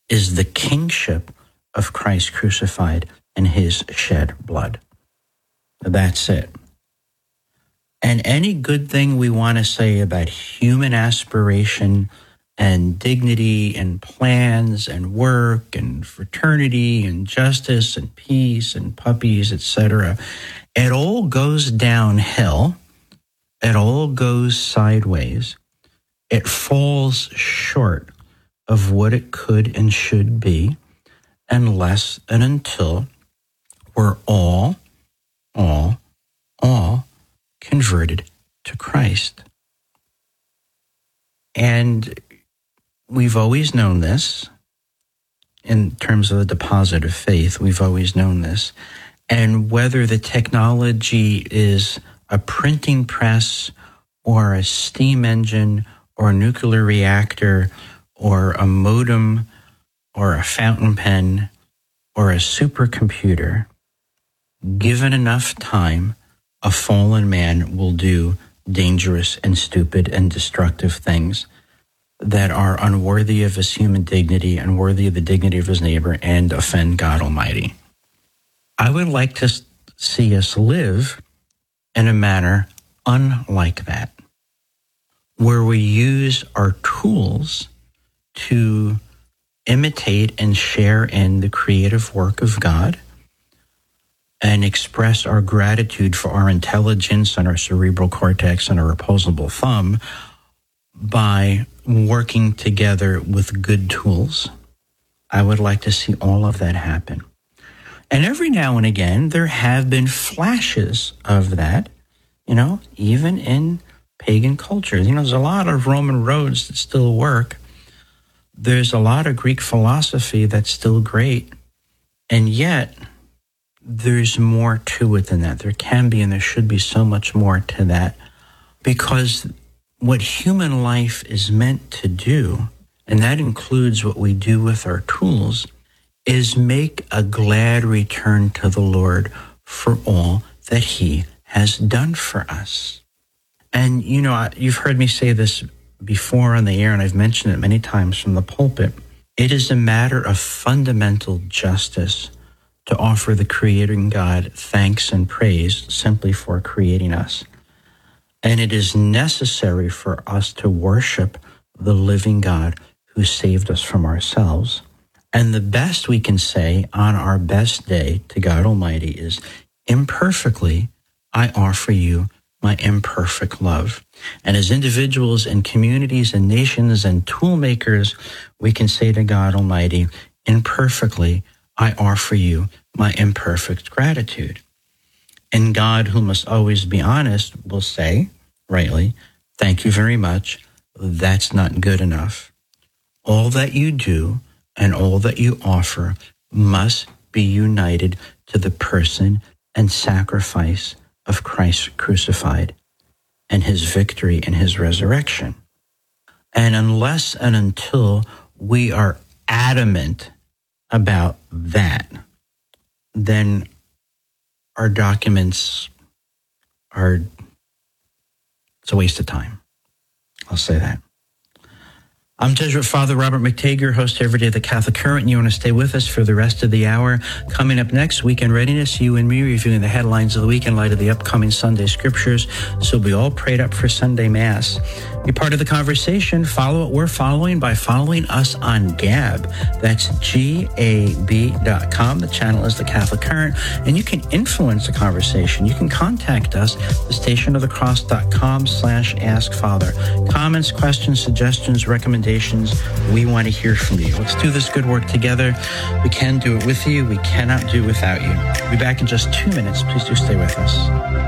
is the kingship of Christ crucified and his shed blood. That's it. And any good thing we want to say about human aspiration and dignity and plans and work and fraternity and justice and peace and puppies, etc., it all goes downhill. It all goes sideways. It falls short of what it could and should be unless and until we're all converted to Christ. And we've always known this in terms of the deposit of faith. We've always known this. And whether the technology is a printing press or a steam engine or a nuclear reactor or a modem or a fountain pen or a supercomputer, given enough time, a fallen man will do dangerous and stupid and destructive things that are unworthy of his human dignity, unworthy of the dignity of his neighbor, and offend God Almighty. I would like to see us live in a manner unlike that, where we use our tools to imitate and share in the creative work of God and express our gratitude for our intelligence and our cerebral cortex and our opposable thumb by working together with good tools. I would like to see all of that happen. And every now and again, there have been flashes of that, even in pagan cultures. There's a lot of Roman roads that still work. There's a lot of Greek philosophy that's still great. And yet, there's more to it than that. There can be and there should be so much more to that. Because what human life is meant to do, and that includes what we do with our tools, is make a glad return to the Lord for all that he has done for us. And, you've heard me say this before on the air, and I've mentioned it many times from the pulpit. It is a matter of fundamental justice to offer the creating God thanks and praise simply for creating us. And it is necessary for us to worship the living God who saved us from ourselves. And the best we can say on our best day to God Almighty is, imperfectly, I offer you my imperfect love. And as individuals and communities and nations and tool makers, we can say to God Almighty, imperfectly, I offer you my imperfect gratitude. And God, who must always be honest, will say, rightly, thank you very much. That's not good enough. All that you do and all that you offer must be united to the person and sacrifice of Christ crucified and his victory and his resurrection. And unless and until we are adamant about that, then our documents it's a waste of time. I'll say that. I'm Jesuit Father Robert McTager, host every day of the Catholic Current, and you want to stay with us for the rest of the hour. Coming up next, Weekend Readiness, you and me reviewing the headlines of the week in light of the upcoming Sunday scriptures. So we all prayed up for Sunday Mass. Be part of the conversation. Follow what we're following by following us on Gab. That's GAB.com. The channel is the Catholic Current, and you can influence the conversation. You can contact us, thestationofthecross.com/askfather. Comments, questions, suggestions, recommendations. We want to hear from you. Let's do this good work together. We can do it with you. We cannot do it without you. We'll be back in just 2 minutes. Please do stay with us.